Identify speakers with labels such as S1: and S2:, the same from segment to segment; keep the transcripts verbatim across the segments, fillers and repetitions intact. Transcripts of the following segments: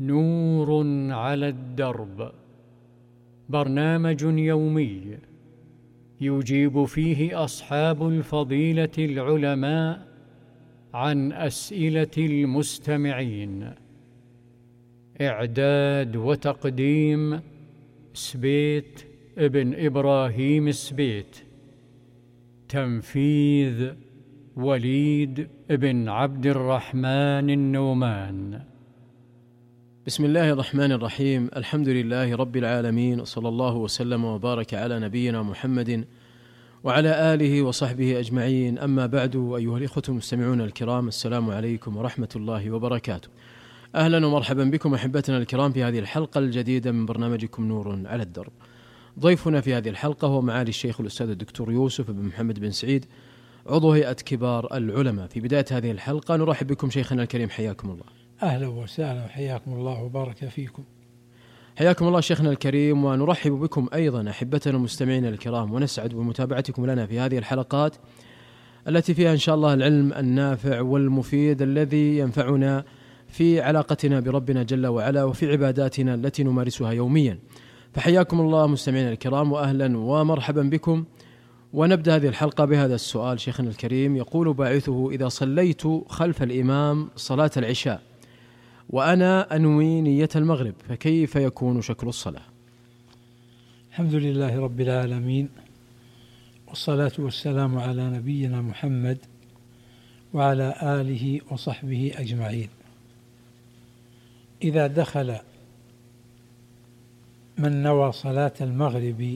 S1: نور على الدرب، برنامج يومي يجيب فيه أصحاب الفضيلة العلماء عن أسئلة المستمعين. إعداد وتقديم سبيت ابن إبراهيم سبيت. تنفيذ وليد بن عبد الرحمن النومان.
S2: بسم الله الرحمن الرحيم. الحمد لله رب العالمين، وصلى الله وسلم وبارك على نبينا محمد وعلى آله وصحبه أجمعين. أما بعد، أيها الإخوة المستمعون الكرام، السلام عليكم ورحمة الله وبركاته. أهلا ومرحبا بكم أحبتنا الكرام في هذه الحلقة الجديدة من برنامجكم نور على الدرب. ضيفنا في هذه الحلقة هو معالي الشيخ الأستاذ الدكتور يوسف بن محمد بن سعيد، عضو هيئة كبار العلماء. في بداية هذه الحلقة نرحب بكم شيخنا الكريم، حياكم الله.
S3: أهلا وسهلا، حياكم الله وبارك فيكم.
S2: حياكم الله شيخنا الكريم، ونرحب بكم أيضا أحبتنا المستمعين الكرام، ونسعد بمتابعتكم لنا في هذه الحلقات التي فيها إن شاء الله العلم النافع والمفيد الذي ينفعنا في علاقتنا بربنا جل وعلا وفي عباداتنا التي نمارسها يوميا. فحياكم الله مستمعين الكرام، وأهلا ومرحبا بكم. ونبدأ هذه الحلقة بهذا السؤال شيخنا الكريم. يقول باعثه: إذا صليت خلف الإمام صلاة العشاء وأنا أنوي نية المغرب، فكيف يكون شكل الصلاة؟
S3: الحمد لله رب العالمين، والصلاة والسلام على نبينا محمد وعلى آله وصحبه أجمعين. إذا دخل من نوى صلاة المغرب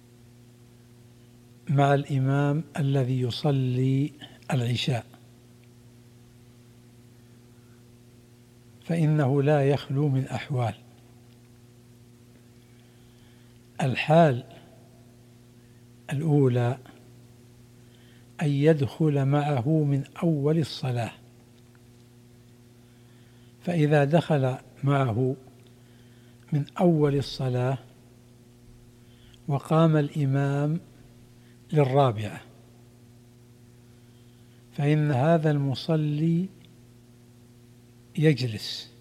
S3: مع الإمام الذي يصلي العشاء، فإنه لا يخلو من أحوال. الحال الأولى أن يدخل معه من أول الصلاة، فإذا دخل معه من أول الصلاة وقام الإمام للرابعة، فإن هذا المصلي يجلس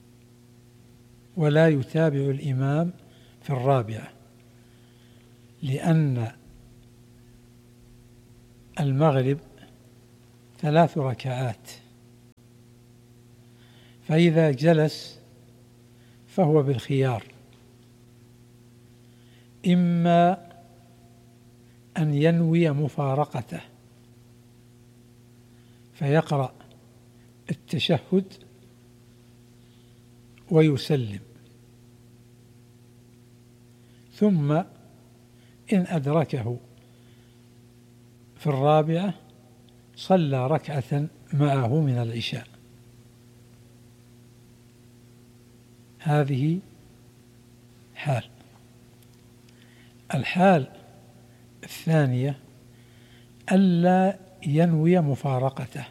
S3: ولا يتابع الإمام في الرابعة، لأن المغرب ثلاث ركعات، فإذا جلس فهو بالخيار، إما أن ينوي مفارقته فيقرأ التشهد ويسلم، ثم إن أدركه في الرابعة صلى ركعة معه من العشاء. هذه حال. الحال الثانية ألا ينوي مفارقته،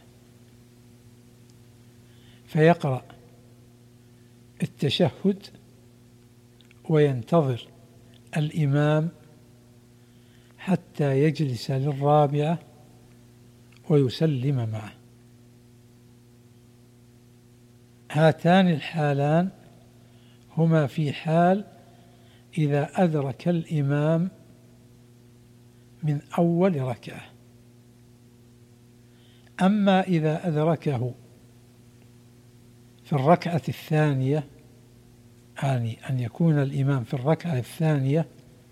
S3: فيقرأ التشهد وينتظر الإمام حتى يجلس للرابعة ويسلم معه. هاتان الحالان هما في حال إذا أدرك الإمام من أول ركعة. أما إذا أدركه في الركعة الثانية، يعني أن يكون الإمام في الركعة الثانية،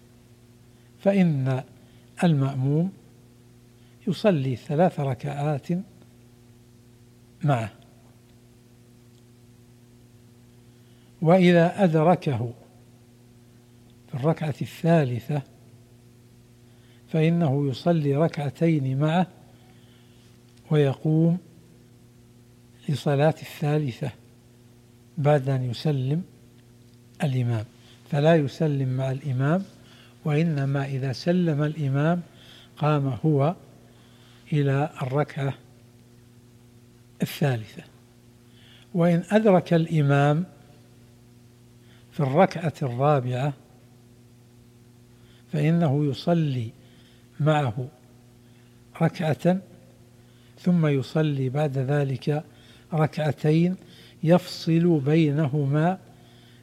S3: فإن المأموم يصلي ثلاث ركعات معه. وإذا أدركه في الركعة الثالثة فإنه يصلي ركعتين معه ويقوم لصلاة الثالثة بعد أن يسلم الإمام، فلا يسلم مع الإمام، وإنما إذا سلم الإمام قام هو إلى الركعة الثالثة. وإن أدرك الإمام في الركعة الرابعة فإنه يصلي معه ركعة ثم يصلي بعد ذلك ركعتين يفصل بينهما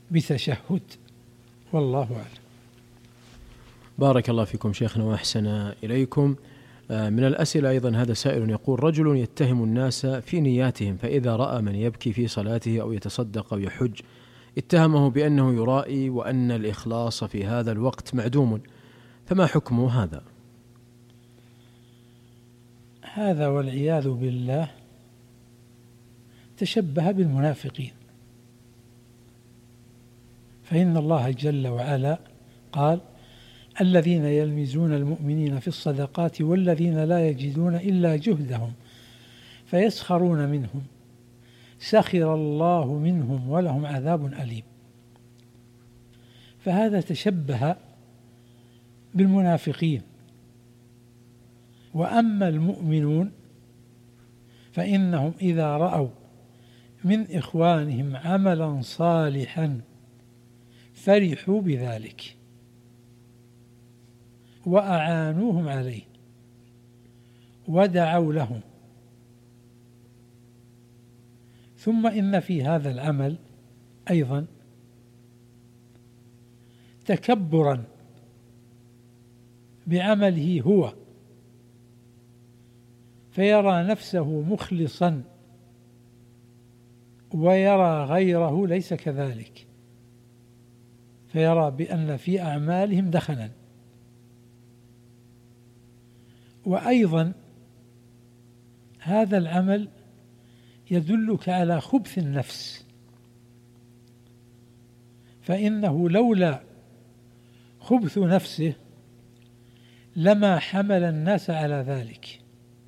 S3: بتشهد، والله أعلم.
S2: بارك الله فيكم شيخنا وأحسن إليكم. من الأسئلة أيضا هذا سائل يقول: رجل يتهم الناس في نياتهم، فإذا رأى من يبكي في صلاته أو يتصدق أو يحج اتهمه بأنه يرائي وأن الإخلاص في هذا الوقت معدوم، فما حكم هذا؟
S3: هذا والعياذ بالله تشبه بالمنافقين، فإن الله جل وعلا قال: الذين يلمزون المؤمنين في الصدقات والذين لا يجدون إلا جهدهم فيسخرون منهم سخر الله منهم ولهم عذاب أليم. فهذا تشبه بالمنافقين. وأما المؤمنون فإنهم إذا رأوا من إخوانهم عملا صالحا فرحوا بذلك وأعانوهم عليه ودعوا لهم. ثم إن في هذا العمل أيضا تكبرا بعمله هو، فيرى نفسه مخلصا ويرى غيره ليس كذلك، فيرى بأن في أعمالهم دخنا. وأيضا هذا العمل يدلك على خبث النفس، فإنه لولا خبث نفسه لما حمل الناس على ذلك.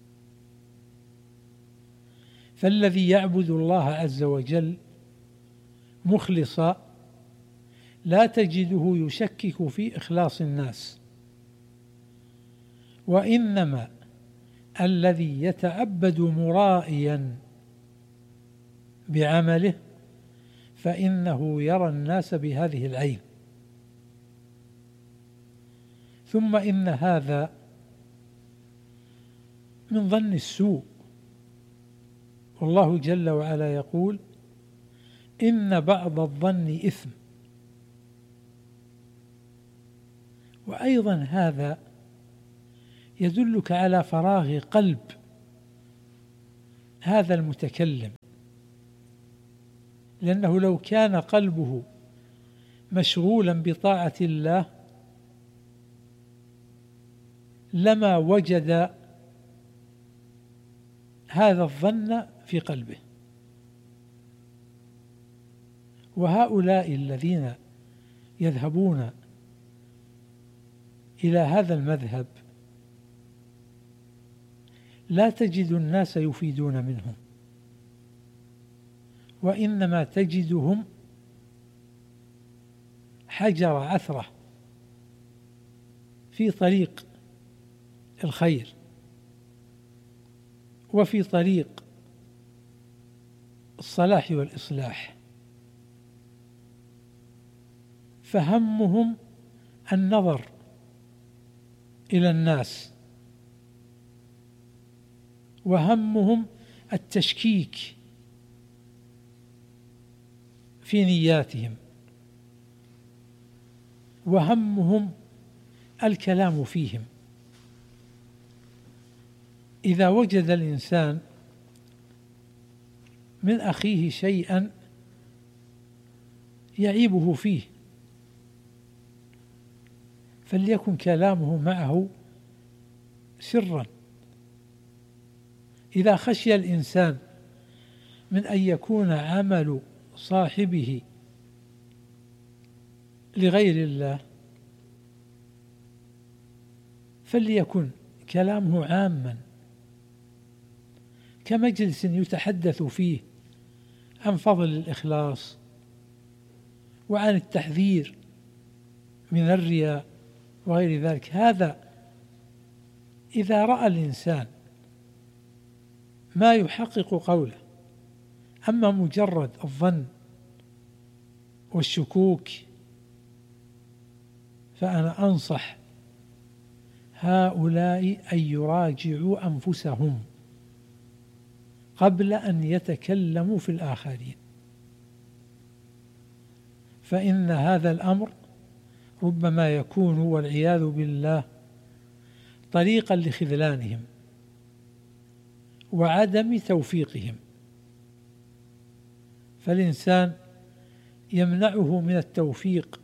S3: فالذي يعبد الله عز وجل مخلصا لا تجده يشكك في إخلاص الناس، وإنما الذي يتعبد مرائيا بعمله فإنه يرى الناس بهذه العين. ثم إن هذا من ظن السوء، والله جل وعلا يقول: إن بعض الظن إثم. وأيضا هذا يدلك على فراغ قلب هذا المتكلم، لأنه لو كان قلبه مشغولا بطاعة الله لما وجد هذا الظن في قلبه. وهؤلاء الذين يذهبون إلى هذا المذهب لا تجد الناس يفيدون منهم، وإنما تجدهم حجر عثرة في طريق الخير وفي طريق الصلاح والإصلاح، فهمهم النظر إلى الناس وهمهم التشكيك في نياتهم وهمهم الكلام فيهم. إذا وجد الإنسان من أخيه شيئا يعيبه فيه فليكن كلامه معه سرا. إذا خشي الإنسان من أن يكون عمل صاحبه لغير الله فليكن كلامه عاما كمجلس يتحدث فيه عن فضل الإخلاص وعن التحذير من الرياء وغير ذلك. هذا إذا رأى الإنسان ما يحقق قوله. أما مجرد الظن والشكوك فأنا أنصح هؤلاء أن يراجعوا أنفسهم قبل أن يتكلموا في الآخرين، فإن هذا الأمر ربما يكون والعياذ بالله طريقا لخذلانهم وعدم توفيقهم، فالإنسان يمنعه من التوفيق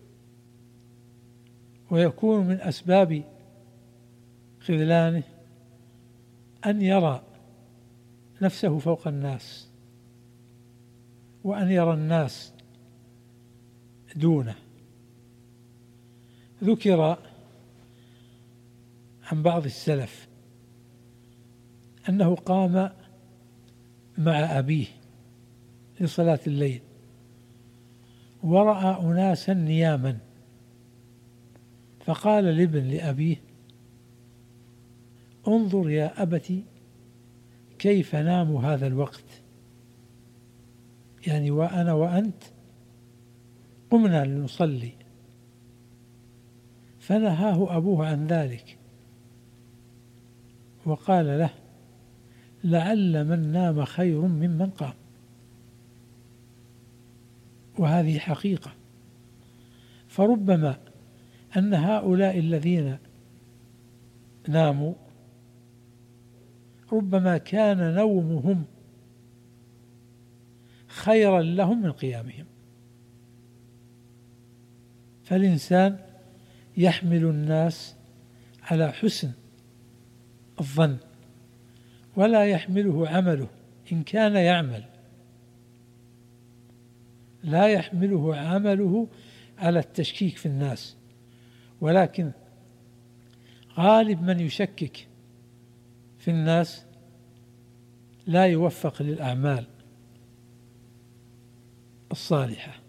S3: ويكون من أسباب خذلانه أن يرى نفسه فوق الناس وأن يرى الناس دونه. ذكر عن بعض السلف أنه قام مع أبيه لصلاة الليل ورأى أناسا نياما، فقال الابن لأبيه: انظر يا أبت كيف نام هذا الوقت، يعني وأنا وأنت قمنا لنصلي. فنهاه أبوه عن ذلك وقال له: لعل من نام خير ممن قام. وهذه حقيقة، فربما أن هؤلاء الذين ناموا ربما كان نومهم خيرا لهم من قيامهم. فالإنسان يحمل الناس على حسن الظن ولا يحمله عمله إن كان يعمل، لا يحمله عمله على التشكيك في الناس، ولكن غالب من يشكك في الناس لا يوفق للأعمال الصالحة.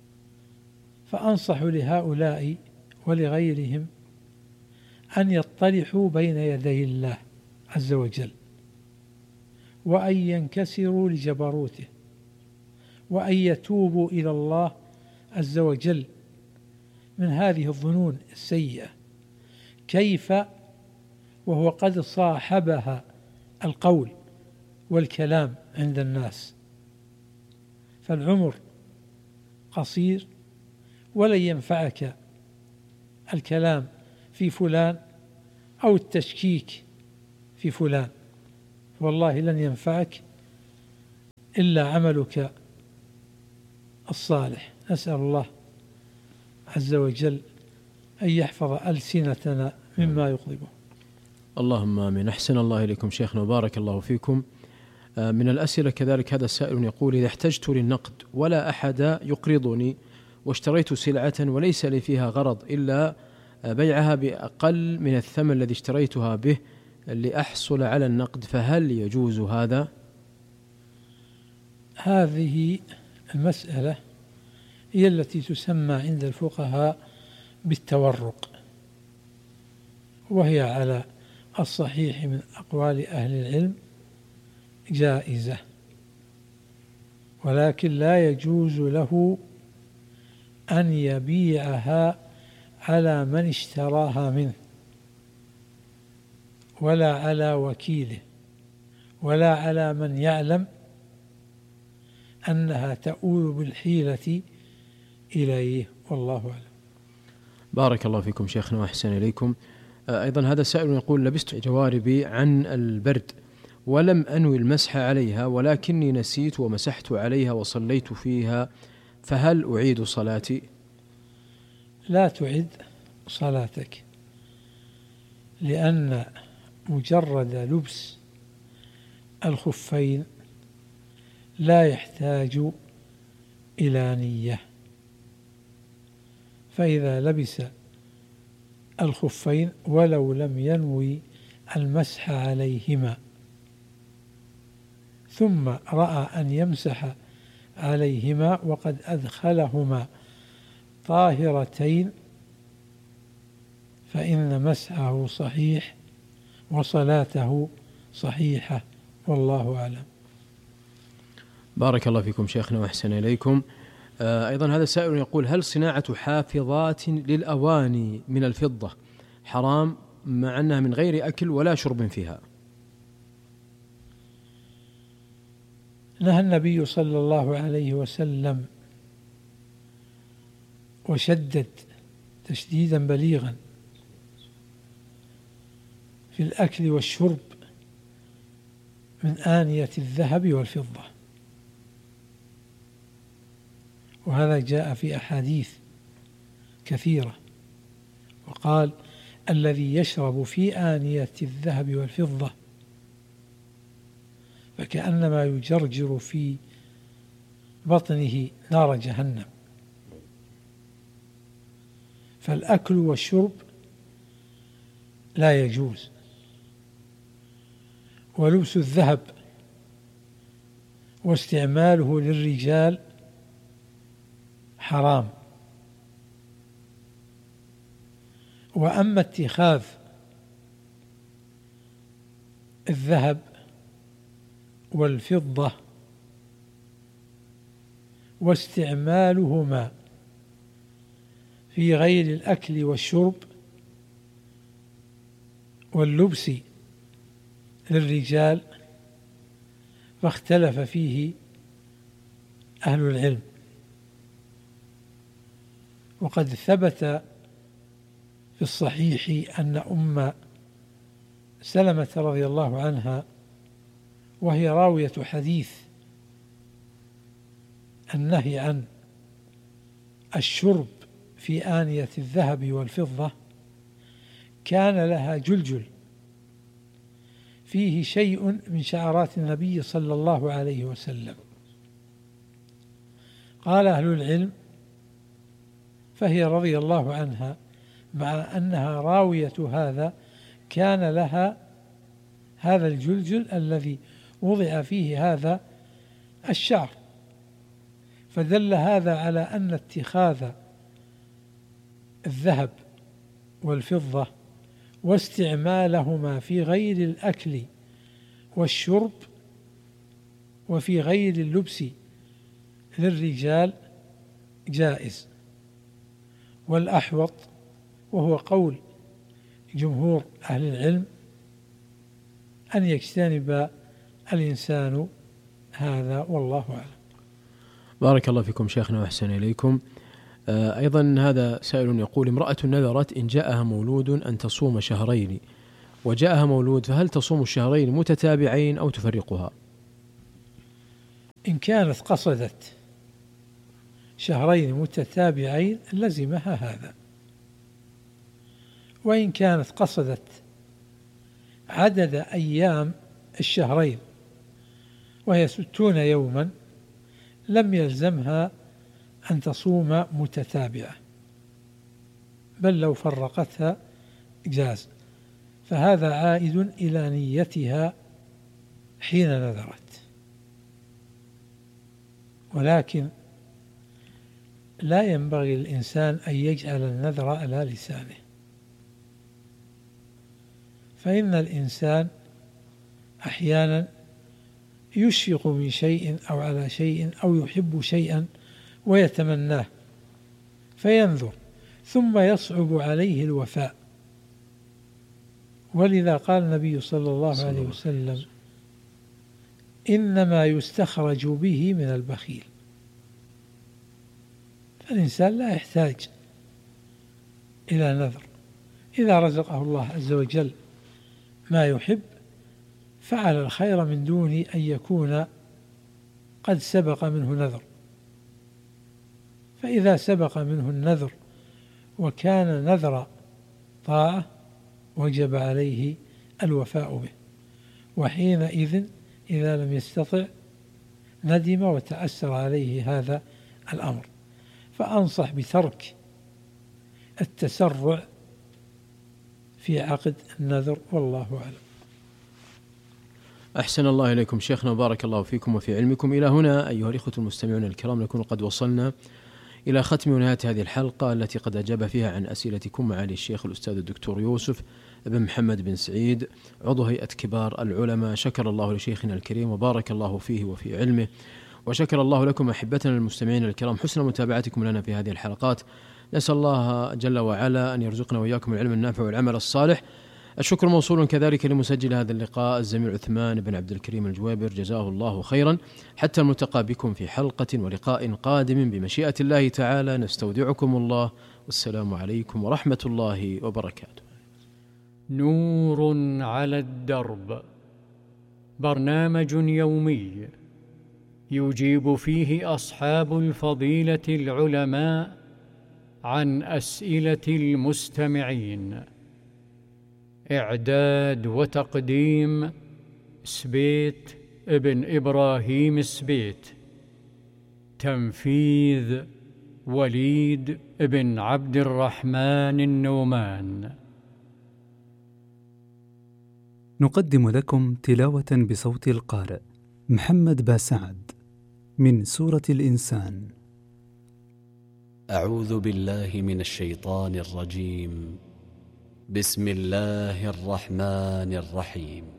S3: فأنصح لهؤلاء ولغيرهم أن يطلعوا بين يدي الله عز وجل وأن ينكسروا لجبروته وأن يتوبوا إلى الله عز وجل من هذه الظنون السيئة، كيف وهو قد صاحبها القول والكلام عند الناس. فالعمر قصير ولن ينفعك الكلام في فلان أو التشكيك في فلان، والله لن ينفعك إلا عملك الصالح. نسأل الله عز وجل أن يحفظ ألسنتنا مما يغضبه.
S2: اللهم آمين. أحسن الله إليكم شيخنا وبارك الله فيكم. من الأسئلة كذلك هذا السائل يقول: إذا احتجت للنقد ولا أحد يقرضني واشتريت سلعة وليس لي فيها غرض إلا بيعها بأقل من الثمن الذي اشتريتها به لأحصل على النقد، فهل يجوز هذا؟
S3: هذه المسألة هي التي تسمى عند الفقهاء بالتورق، وهي على الصحيح من أقوال أهل العلم جائزة، ولكن لا يجوز له أن يبيعها على من اشتراها منه ولا على وكيله ولا على من يعلم أنها تؤول بالحيلة إليه، والله أعلم.
S2: بارك الله فيكم شيخنا وأحسن إليكم. أيضا هذا سائل يقول: لبست جواربي عن البرد ولم أنوي المسح عليها ولكني نسيت ومسحت عليها وصليت فيها، فهل أعيد صلاتي؟
S3: لا تعد صلاتك، لأن مجرد لبس الخفين لا يحتاج إلى نية، فإذا لبس الخفين ولو لم ينوي المسح عليهما ثم رأى أن يمسح عليهما وقد أدخلهما طاهرتين فإن مسحه صحيح وصلاته صحيحة، والله أعلم.
S2: بارك الله فيكم شيخنا وأحسن إليكم. أيضا هذا سائل يقول: هل صناعة حافظات للأواني من الفضة حرام مع أنها من غير أكل ولا شرب فيها؟
S3: نهى النبي صلى الله عليه وسلم وشدد تشديدا بليغا في الأكل والشرب من آنية الذهب والفضة، وهذا جاء في أحاديث كثيرة، وقال: الذي يشرب في آنية الذهب والفضة فكأنما يجرجر في بطنه نار جهنم. فالأكل والشرب لا يجوز، ولبس الذهب واستعماله للرجال حرام. وأما اتخاذ الذهب والفضة واستعمالهما في غير الأكل والشرب واللبس للرجال فاختلف فيه أهل العلم. وقد ثبت في الصحيح أن أم سلمة رضي الله عنها، وهي راوية حديث النهي عن الشرب في آنية الذهب والفضة، كان لها جلجل فيه شيء من شعرات النبي صلى الله عليه وسلم. قال أهل العلم: فهي رضي الله عنها مع أنها راوية هذا كان لها هذا الجلجل الذي وضع فيه هذا الشعر، فدل هذا على أن اتخاذ الذهب والفضة واستعمالهما في غير الأكل والشرب وفي غير اللبس للرجال جائز. والأحوط وهو قول جمهور أهل العلم أن يجتنب الإنسان هذا، والله أعلم.
S2: بارك الله فيكم شيخنا وأحسن إليكم. أيضا هذا سائل يقول: امرأة نذرت إن جاءها مولود أن تصوم شهرين وجاءها مولود، فهل تصوم الشهرين متتابعين أو تفرقها؟
S3: إن كانت قصدت شهرين متتابعين لزمها هذا، وإن كانت قصدت عدد أيام الشهرين وهي ستون يوما لم يلزمها أن تصوم متتابعة، بل لو فرقتها جاز، فهذا عائد إلى نيتها حين نذرت. ولكن لا ينبغي للإنسان أن يجعل النذر على لسانه، فإن الإنسان أحيانا يشفق من شيء أو على شيء أو يحب شيئا ويتمناه فينذر ثم يصعب عليه الوفاء. ولذا قال النبي صلى الله عليه وسلم: إنما يستخرج به من البخيل. فالإنسان لا يحتاج إلى نذر، إذا رزقه الله عز وجل ما يحب فعل الخير من دون أن يكون قد سبق منه نذر. فإذا سبق منه النذر وكان نذر طاعة وجب عليه الوفاء به، وحينئذ إذا لم يستطع ندم وتأثر عليه هذا الأمر. فأنصح بترك التسرع في عقد النذر، والله أعلم.
S2: أحسن الله إليكم شيخنا وبارك الله فيكم وفي علمكم. إلى هنا أيها الإخوة المستمعون الكرام نكون قد وصلنا إلى ختم ونهاية هذه الحلقة التي قد أجاب فيها عن أسئلتكم معالي الشيخ الأستاذ الدكتور يوسف بن محمد بن سعيد عضو هيئة كبار العلماء. شكر الله لشيخنا الكريم وبارك الله فيه وفي علمه، وشكر الله لكم أحبتنا المستمعين الكرام حسن متابعتكم لنا في هذه الحلقات. نسأل الله جل وعلا أن يرزقنا وإياكم العلم النافع والعمل الصالح الشكر موصول كذلك لمسجل هذا اللقاء الزميل عثمان بن عبد الكريم الجويبر، جزاه الله خيرا. حتى الملتقى بكم في حلقة ولقاء قادم بمشيئة الله تعالى، نستودعكم الله، والسلام عليكم ورحمة الله وبركاته.
S1: نور على الدرب، برنامج يومي يجيب فيه أصحاب الفضيلة العلماء عن أسئلة المستمعين. إعداد وتقديم سبيت ابن إبراهيم سبيت. تنفيذ وليد ابن عبد الرحمن النومان.
S4: نقدم لكم تلاوة بصوت القارئ محمد باسعد من سورة الإنسان.
S5: أعوذ بالله من الشيطان الرجيم. بسم الله الرحمن الرحيم.